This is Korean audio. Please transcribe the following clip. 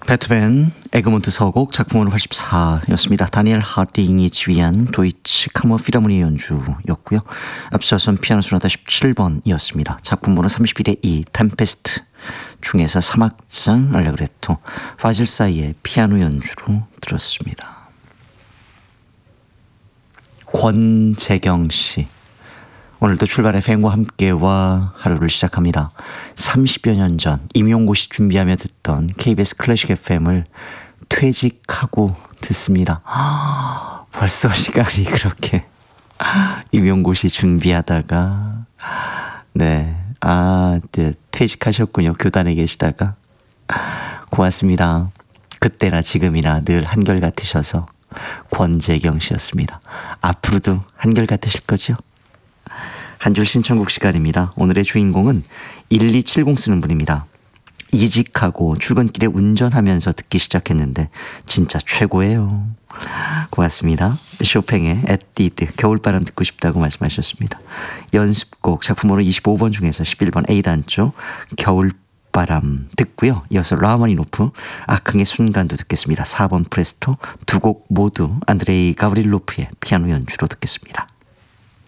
베토벤 에그몬트 서곡 작품으로 84였습니다. 다니엘 하딩이 지휘한 도이치 카머 필하모니 연주였고요. 앞서선 피아노 소나타 17번이었습니다. 작품번호 31의 2 템페스트 중에서 3악장 알레그레토 파질사이의 피아노 연주로 들었습니다. 권재경 씨, 오늘도 출발 FM과 함께와 하루를 시작합니다. 30여 년 전 임용고 시 준비하며 듣던 KBS 클래식 FM을 퇴직하고 듣습니다. 벌써 시간이 그렇게 임용고시 준비하다가 이제 퇴직하셨군요. 교단에 계시다가. 고맙습니다. 그때나 지금이나 늘 한결같으셔서 권재경 씨였습니다. 앞으로도 한결같으실 거죠? 한 줄 신청곡 시간입니다. 오늘의 주인공은 1270 쓰는 분입니다. 이직하고 출근길에 운전하면서 듣기 시작했는데 진짜 최고예요. 고맙습니다. 쇼팽의 에뛰드 겨울바람 듣고 싶다고 말씀하셨습니다. 연습곡 작품으로 25번 중에서 11번 A단조 겨울바람 듣고요. 이어서 라마니노프 아흥의 순간도 듣겠습니다. 4번 프레스토 두 곡 모두 안드레이 가브릴로프의 피아노 연주로 듣겠습니다.